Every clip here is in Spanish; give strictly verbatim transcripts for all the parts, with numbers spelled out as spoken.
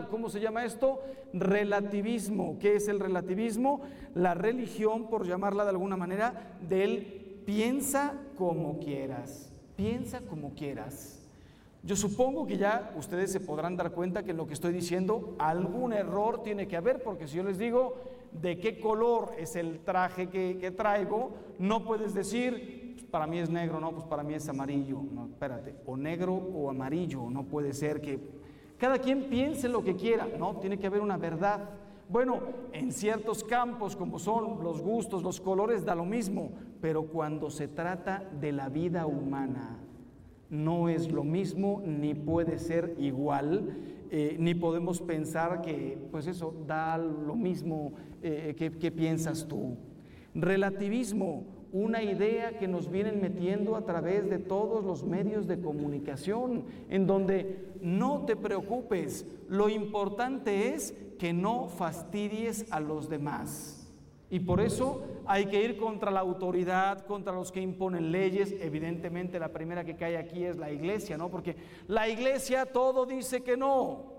tal. ¿Cómo se llama esto? Relativismo. ¿Qué es el relativismo? La religión, por llamarla de alguna manera, del piensa como quieras. Piensa como quieras. Yo supongo que ya ustedes se podrán dar cuenta que en lo que estoy diciendo algún error tiene que haber, porque si yo les digo de qué color es el traje que, que traigo, no puedes decir, pues para mí es negro, no, pues para mí es amarillo. No, espérate, o negro o amarillo, no puede ser que cada quien piense lo que quiera, no, tiene que haber una verdad. Bueno, en ciertos campos como son los gustos, los colores, da lo mismo, pero cuando se trata de la vida humana, no es lo mismo, ni puede ser igual, eh, ni podemos pensar que, pues eso, da lo mismo eh, que, que piensas tú. Relativismo, una idea que nos vienen metiendo a través de todos los medios de comunicación, en donde no te preocupes, lo importante es que no fastidies a los demás. Y por eso hay que ir contra la autoridad, contra los que imponen leyes. Evidentemente la primera que cae aquí es la iglesia, ¿no? Porque la iglesia todo dice que no.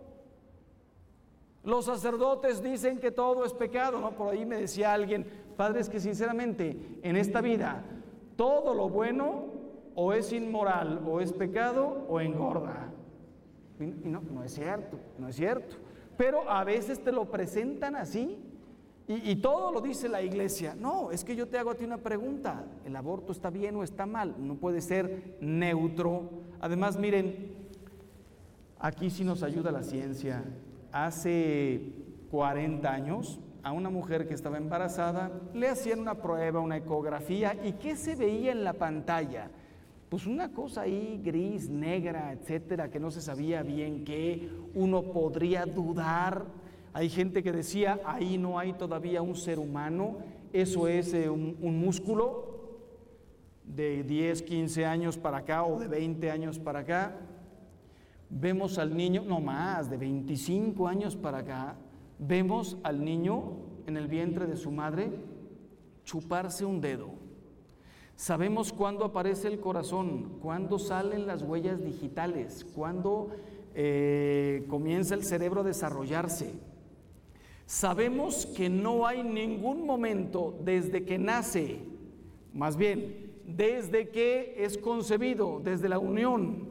Los sacerdotes dicen que todo es pecado, ¿no? Por ahí me decía alguien, padre, es que sinceramente en esta vida todo lo bueno o es inmoral, o es pecado, o engorda. Y no, no es cierto, no es cierto. Pero a veces te lo presentan así. Y, y todo lo dice la iglesia. No, es que yo te hago a ti una pregunta. ¿El aborto está bien o está mal? No puede ser neutro. Además, miren, aquí sí nos ayuda la ciencia. Hace cuarenta años, a una mujer que estaba embarazada, le hacían una prueba, una ecografía. ¿Y qué se veía en la pantalla? Pues una cosa ahí gris, negra, etcétera, que no se sabía bien qué. Uno podría dudar. Hay gente que decía, ahí no hay todavía un ser humano, eso es eh, un, un músculo de diez, quince años para acá o de veinte años para acá. Vemos al niño, no más, de veinticinco años para acá, vemos al niño en el vientre de su madre chuparse un dedo. Sabemos cuándo aparece el corazón, cuándo salen las huellas digitales, cuándo eh, comienza el cerebro a desarrollarse. Sabemos que no hay ningún momento desde que nace, más bien, desde que es concebido, desde la unión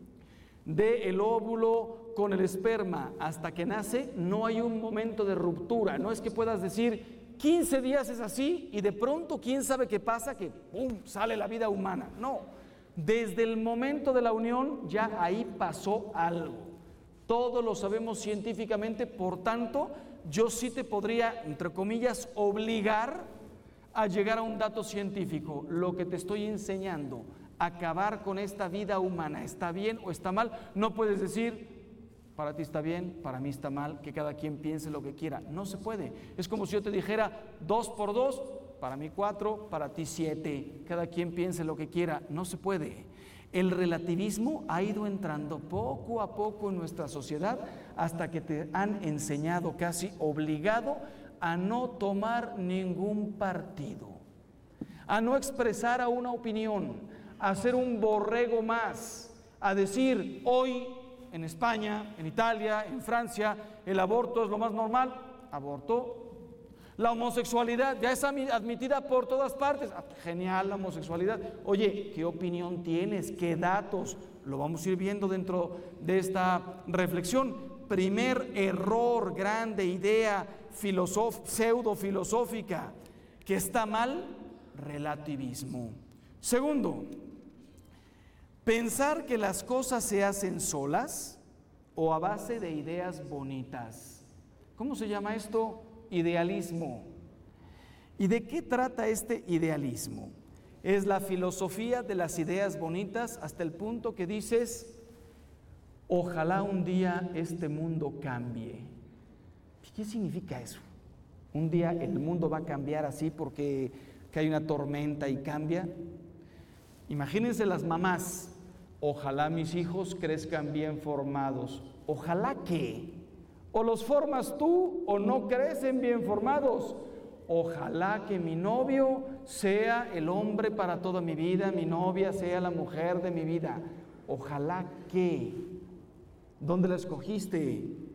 del óvulo con el esperma hasta que nace, no hay un momento de ruptura. No es que puedas decir, quince días es así y de pronto, quién sabe qué pasa, que ¡pum!, sale la vida humana. No, desde el momento de la unión ya ahí pasó algo. Todo lo sabemos científicamente, por tanto, yo sí te podría, entre comillas, obligar a llegar a un dato científico. Lo que te estoy enseñando, acabar con esta vida humana, ¿está bien o está mal? No puedes decir, para ti está bien, para mí está mal, que cada quien piense lo que quiera. No se puede. Es como si yo te dijera, dos por dos, para mí cuatro, para ti siete. Cada quien piense lo que quiera. No se puede. El relativismo ha ido entrando poco a poco en nuestra sociedad hasta que te han enseñado, casi obligado, a no tomar ningún partido, a no expresar a una opinión, a ser un borrego más, a decir, hoy en España, en Italia, en Francia, el aborto es lo más normal, aborto. La homosexualidad ya es admitida por todas partes. Ah, genial la homosexualidad. Oye, ¿qué opinión tienes? ¿Qué datos? Lo vamos a ir viendo dentro de esta reflexión. Primer error, grande idea filosof- pseudo-filosófica, que está mal, relativismo. Segundo, pensar que las cosas se hacen solas o a base de ideas bonitas. ¿Cómo se llama esto? Idealismo. ¿Y de qué trata este idealismo? Es la filosofía de las ideas bonitas hasta el punto que dices, ojalá un día este mundo cambie. ¿Qué significa eso? Un día el mundo va a cambiar así porque que hay una tormenta y cambia. Imagínense las mamás, ojalá mis hijos crezcan bien formados. Ojalá que o los formas tú o no crecen bien formados. Ojalá que mi novio sea el hombre para toda mi vida, mi novia sea la mujer de mi vida. Ojalá que. ¿Dónde la escogiste?